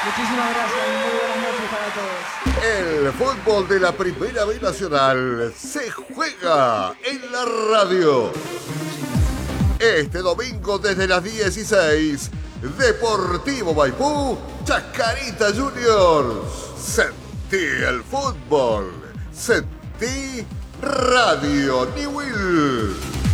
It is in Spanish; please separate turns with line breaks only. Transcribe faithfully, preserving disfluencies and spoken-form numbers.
Muchísimas gracias y muy buenas noches para todos.
El fútbol de la Primera B Nacional se juega en la radio. Este domingo desde las dieciséis, Deportivo Maipú, Chacarita Juniors. Sentí el fútbol, sentí Radio Newell.